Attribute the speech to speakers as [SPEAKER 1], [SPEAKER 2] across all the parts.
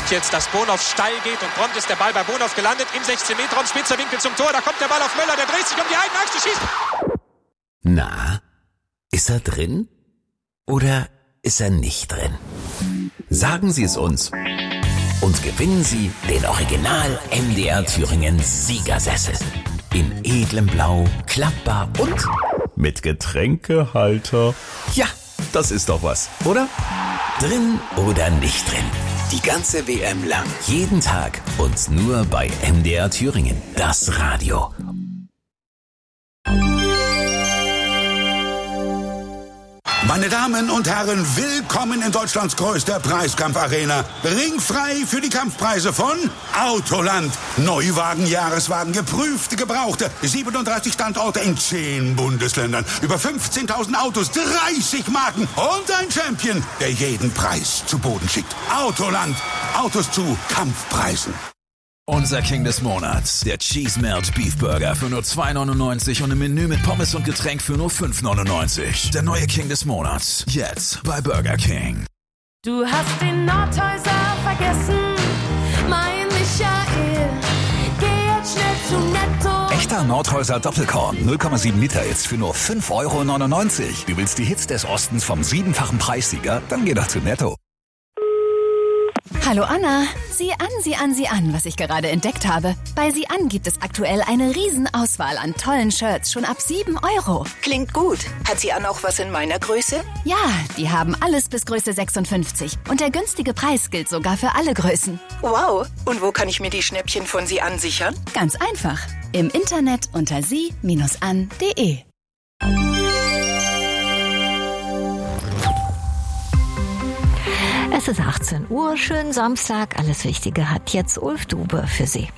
[SPEAKER 1] sieht jetzt, dass Bonhoff steil geht und prompt ist der Ball bei Bonhoff gelandet im 16-Meter-Raum, spitzer Winkel zum Tor, da kommt der Ball auf Möller, der dreht sich um die eigene Achse, schießt.
[SPEAKER 2] Na, ist er drin oder ist er nicht drin? Sagen Sie es uns und gewinnen Sie den Original MDR Thüringen Siegersessel. In edlem Blau, klappbar und mit Getränkehalter. Ja, das ist doch was, oder? Drin oder nicht drin? Die ganze WM lang, jeden Tag und nur bei MDR Thüringen, das Radio.
[SPEAKER 3] Meine Damen und Herren, willkommen in Deutschlands größter Preiskampfarena. Ringfrei für die Kampfpreise von Autoland. Neuwagen, Jahreswagen, geprüfte, gebrauchte. 37 Standorte in 10 Bundesländern. Über 15.000 Autos, 30 Marken und ein Champion, der jeden Preis zu Boden schickt. Autoland. Autos zu Kampfpreisen.
[SPEAKER 4] Unser King des Monats, der Cheese Melt Beef Burger für nur 2,99 und ein Menü mit Pommes und Getränk für nur 5,99. Der neue King des Monats, jetzt bei Burger King.
[SPEAKER 5] Du hast den Nordhäuser vergessen, mein Michael. Geh jetzt schnell zu Netto.
[SPEAKER 6] Echter Nordhäuser Doppelkorn, 0,7 Liter jetzt für nur 5,99 €. Du willst die Hits des Ostens vom 7-fachen Preissieger? Dann geh doch zu Netto.
[SPEAKER 7] Hallo Anna, sieh an, was ich gerade entdeckt habe. Bei Sieh an gibt es aktuell eine Riesenauswahl an tollen Shirts, schon ab 7 €.
[SPEAKER 8] Klingt gut. Hat Sieh an auch was in meiner Größe?
[SPEAKER 7] Ja, die haben alles bis Größe 56. Und der günstige Preis gilt sogar für alle Größen.
[SPEAKER 8] Wow. Und wo kann ich mir die Schnäppchen von Sieh an sichern?
[SPEAKER 7] Ganz einfach. Im Internet unter sie-an.de.
[SPEAKER 9] Es ist 18 Uhr, schönen Samstag. Alles Wichtige hat jetzt Ulf Dube für Sie.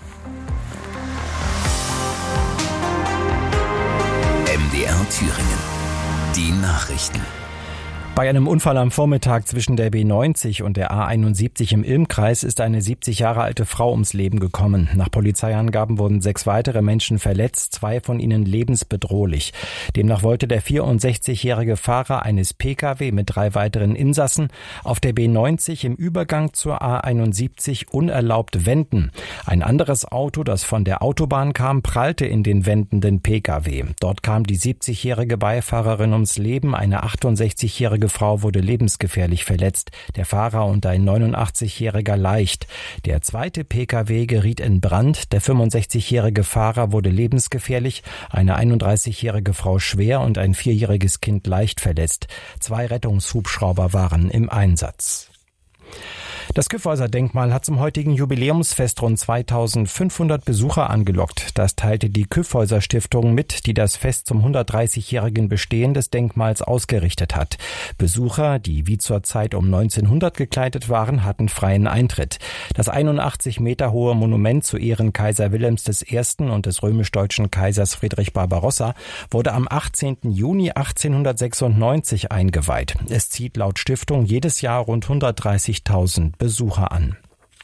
[SPEAKER 2] MDR Thüringen. Die Nachrichten.
[SPEAKER 10] Bei einem Unfall am Vormittag zwischen der B90 und der A71 im Ilmkreis ist eine 70 Jahre alte Frau ums Leben gekommen. Nach Polizeiangaben wurden 6 weitere Menschen verletzt, 2 von ihnen lebensbedrohlich. Demnach wollte der 64-jährige Fahrer eines Pkw mit 3 weiteren Insassen auf der B90 im Übergang zur A71 unerlaubt wenden. Ein anderes Auto, das von der Autobahn kam, prallte in den wendenden Pkw. Dort kam die 70-jährige Beifahrerin ums Leben, eine 68-jährige Frau wurde lebensgefährlich verletzt, der Fahrer und ein 89-jähriger leicht. Der zweite Pkw geriet in Brand, der 65-jährige Fahrer wurde lebensgefährlich, eine 31-jährige Frau schwer und ein 4-jähriges Kind leicht verletzt. 2 Rettungshubschrauber waren im Einsatz. Das Kyffhäuser-Denkmal hat zum heutigen Jubiläumsfest rund 2500 Besucher angelockt. Das teilte die Kyffhäuser-Stiftung mit, die das Fest zum 130-jährigen Bestehen des Denkmals ausgerichtet hat. Besucher, die wie zur Zeit um 1900 gekleidet waren, hatten freien Eintritt. Das 81 Meter hohe Monument zu Ehren Kaiser Wilhelms I. und des römisch-deutschen Kaisers Friedrich Barbarossa wurde am 18. Juni 1896 eingeweiht. Es zieht laut Stiftung jedes Jahr rund 130.000 Besucher an.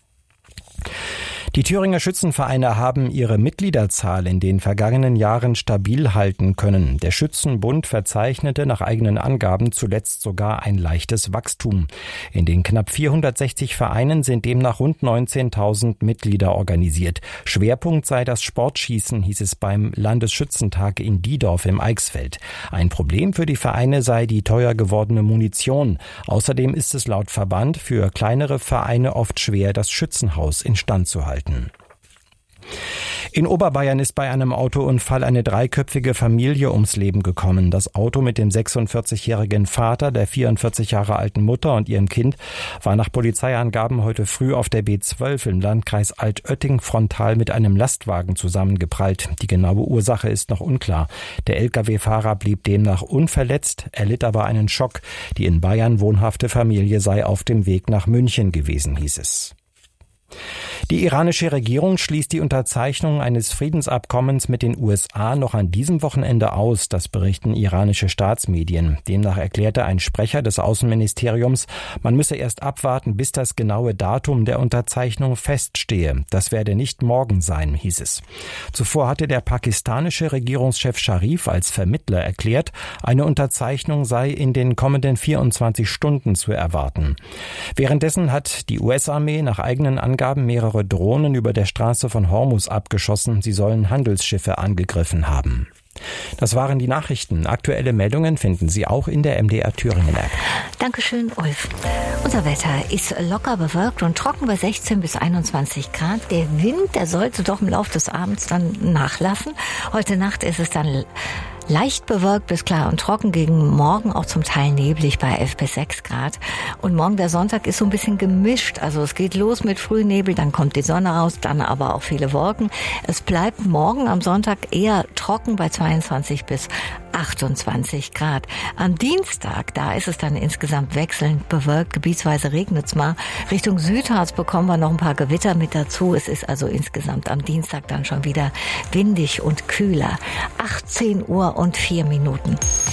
[SPEAKER 10] Die Thüringer Schützenvereine haben ihre Mitgliederzahl in den vergangenen Jahren stabil halten können. Der Schützenbund verzeichnete nach eigenen Angaben zuletzt sogar ein leichtes Wachstum. In den knapp 460 Vereinen sind demnach rund 19.000 Mitglieder organisiert. Schwerpunkt sei das Sportschießen, hieß es beim Landesschützentag in Diedorf im Eichsfeld. Ein Problem für die Vereine sei die teuer gewordene Munition. Außerdem ist es laut Verband für kleinere Vereine oft schwer, das Schützenhaus instand zu halten. In Oberbayern ist bei einem Autounfall eine 3-köpfige Familie ums Leben gekommen. Das Auto mit dem 46-jährigen Vater, der 44 Jahre alten Mutter und ihrem Kind war nach Polizeiangaben heute früh auf der B12 im Landkreis Altötting frontal mit einem Lastwagen zusammengeprallt. Die genaue Ursache ist noch unklar. Der Lkw-Fahrer blieb demnach unverletzt, erlitt aber einen Schock. Die in Bayern wohnhafte Familie sei auf dem Weg nach München gewesen, hieß es. Die iranische Regierung schließt die Unterzeichnung eines Friedensabkommens mit den USA noch an diesem Wochenende aus, das berichten iranische Staatsmedien. Demnach erklärte ein Sprecher des Außenministeriums, man müsse erst abwarten, bis das genaue Datum der Unterzeichnung feststehe. Das werde nicht morgen sein, hieß es. Zuvor hatte der pakistanische Regierungschef Sharif als Vermittler erklärt, eine Unterzeichnung sei in den kommenden 24 Stunden zu erwarten. Währenddessen hat die US-Armee nach eigenen Angaben mehrere Drohnen über der Straße von Hormuz abgeschossen. Sie sollen Handelsschiffe angegriffen haben. Das waren die Nachrichten. Aktuelle Meldungen finden Sie auch in der MDR Thüringen-App.
[SPEAKER 9] Dankeschön, Ulf. Unser Wetter ist locker bewölkt und trocken bei 16 bis 21 Grad. Der Wind, der sollte doch im Laufe des Abends dann nachlassen. Heute Nacht ist es dann leicht bewölkt bis klar und trocken, gegen morgen auch zum Teil neblig bei 11 bis 6 Grad. Und morgen der Sonntag ist so ein bisschen gemischt. Also es geht los mit Frühnebel, dann kommt die Sonne raus, dann aber auch viele Wolken. Es bleibt morgen am Sonntag eher trocken bei 22 bis 28 Grad. Am Dienstag, da ist es dann insgesamt wechselnd bewölkt, gebietsweise regnet es mal. Richtung Südharz bekommen wir noch ein paar Gewitter mit dazu. Es ist also insgesamt am Dienstag dann schon wieder windig und kühler. 18 Uhr und 4 Minuten.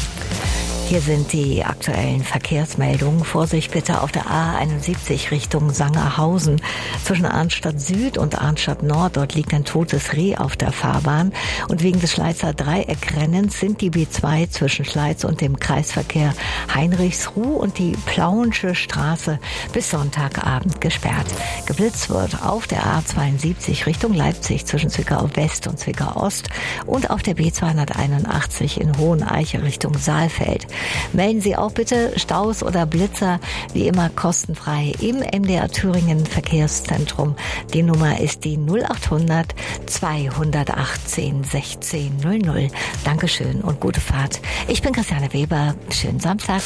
[SPEAKER 9] Hier sind die aktuellen Verkehrsmeldungen. Vorsicht bitte auf der A71 Richtung Sangerhausen. Zwischen Arnstadt Süd und Arnstadt Nord, dort liegt ein totes Reh auf der Fahrbahn. Und wegen des Schleizer Dreieckrennens sind die B2 zwischen Schleiz und dem Kreisverkehr Heinrichsruh und die Plauensche Straße bis Sonntagabend gesperrt. Geblitzt wird auf der A72 Richtung Leipzig zwischen Zwickau West und Zwickau Ost und auf der B281 in Hoheneiche Richtung Saalfeld. Melden Sie auch bitte Staus oder Blitzer, wie immer kostenfrei im MDR Thüringen Verkehrszentrum. Die Nummer ist die 0800 218 1600. Dankeschön und gute Fahrt. Ich bin Christiane Weber. Schönen Samstag.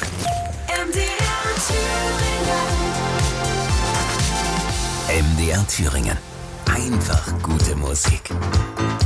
[SPEAKER 2] MDR Thüringen. Einfach gute Musik.